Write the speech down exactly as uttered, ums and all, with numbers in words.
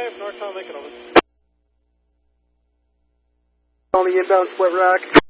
five, North Town Lincoln, over. On the inbound Split Rock.